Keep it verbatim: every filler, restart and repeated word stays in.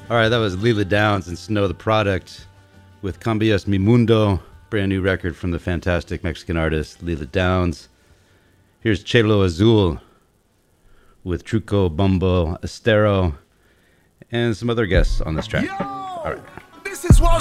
All right, that was Lila Downs and Snow the Product with Cambias Mi Mundo, brand new record from the fantastic Mexican artist Lila Downs. Here's Chelo Azul with Truco Bumbo Estero and some other guests on this track. All right. This is what